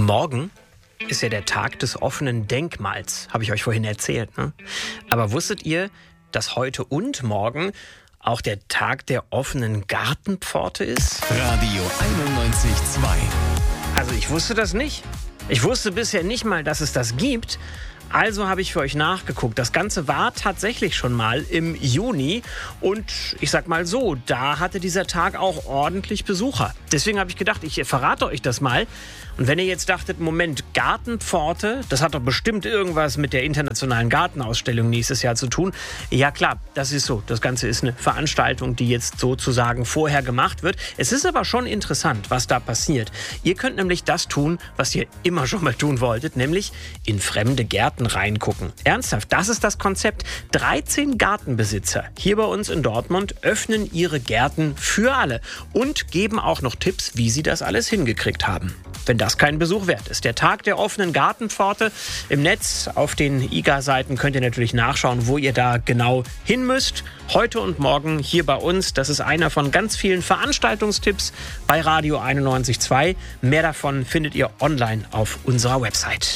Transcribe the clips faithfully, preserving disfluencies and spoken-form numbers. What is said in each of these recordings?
Morgen ist ja der Tag des offenen Denkmals, habe ich euch vorhin erzählt. Ne? Aber wusstet ihr, dass heute und morgen auch der Tag der offenen Gartenpforte ist? Radio einundneunzig Komma zwei. Also ich wusste das nicht. Ich wusste bisher nicht mal, dass es das gibt. Also habe ich für euch nachgeguckt. Das Ganze war tatsächlich schon mal im Juni. Und ich sag mal so, da hatte dieser Tag auch ordentlich Besucher. Deswegen habe ich gedacht, ich verrate euch das mal. Und wenn ihr jetzt dachtet, Moment, Gartenpforte, das hat doch bestimmt irgendwas mit der internationalen Gartenausstellung nächstes Jahr zu tun. Ja klar, das ist so. Das Ganze ist eine Veranstaltung, die jetzt sozusagen vorher gemacht wird. Es ist aber schon interessant, was da passiert. Ihr könnt nämlich das tun, was ihr immer schon mal tun wolltet, nämlich in fremde Gärten reingucken. Ernsthaft, das ist das Konzept. dreizehn Gartenbesitzer hier bei uns in Dortmund öffnen ihre Gärten für alle und geben auch noch Tipps, wie sie das alles hingekriegt haben. Wenn das kein Besuch wert ist. Der Tag der offenen Gartenpforte im Netz. Auf den I G A-Seiten könnt ihr natürlich nachschauen, wo ihr da genau hin müsst. Heute und morgen hier bei uns. Das ist einer von ganz vielen Veranstaltungstipps bei Radio einundneunzig Komma zwei. Mehr davon findet ihr online auf unserer Website.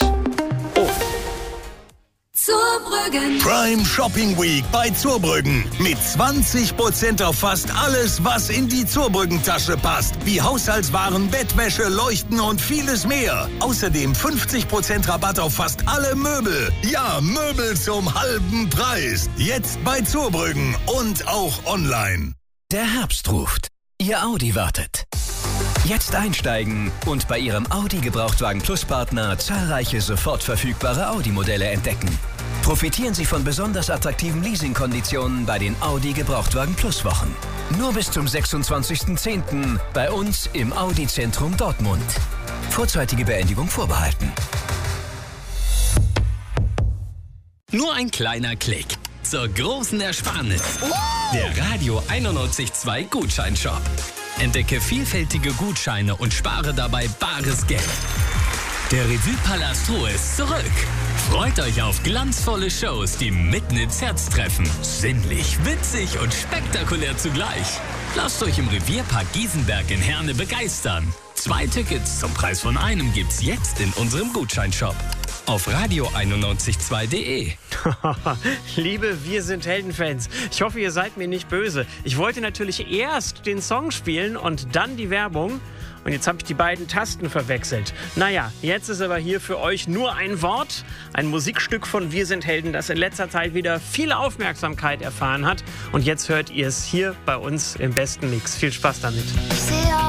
Zurbrüggen. Prime Shopping Week bei Zurbrüggen. Mit zwanzig Prozent auf fast alles, was in die Zurbrüggen-Tasche passt. Wie Haushaltswaren, Bettwäsche, Leuchten und vieles mehr. Außerdem fünfzig Prozent Rabatt auf fast alle Möbel. Ja, Möbel zum halben Preis. Jetzt bei Zurbrüggen und auch online. Der Herbst ruft. Ihr Audi wartet. Jetzt einsteigen und bei Ihrem Audi Gebrauchtwagen Plus Partner zahlreiche sofort verfügbare Audi-Modelle entdecken. Profitieren Sie von besonders attraktiven Leasingkonditionen bei den Audi Gebrauchtwagen Plus Wochen. Nur bis zum sechsundzwanzigsten zehnten bei uns im Audi Zentrum Dortmund. Vorzeitige Beendigung vorbehalten. Nur ein kleiner Klick zur großen Ersparnis. Der Radio einundneunzig Komma zwei Gutscheinshop. Entdecke vielfältige Gutscheine und spare dabei bares Geld. Der Revue-Palast Ruhr ist zurück. Freut euch auf glanzvolle Shows, die mitten ins Herz treffen. Sinnlich, witzig und spektakulär zugleich. Lasst euch im Revierpark Giesenberg in Herne begeistern. Zwei Tickets zum Preis von einem gibt's jetzt in unserem Gutscheinshop. Auf radio einundneunzig Komma zwei punkt de. Liebe Wir sind Helden-Fans, ich hoffe, ihr seid mir nicht böse. Ich wollte natürlich erst den Song spielen und dann die Werbung. Und jetzt habe ich die beiden Tasten verwechselt. Naja, jetzt ist aber hier für euch nur ein Wort. Ein Musikstück von Wir sind Helden, das in letzter Zeit wieder viel Aufmerksamkeit erfahren hat. Und jetzt hört ihr es hier bei uns im besten Mix. Viel Spaß damit.